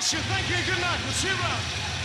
bless you. Thank you. Good night. We'll see you around.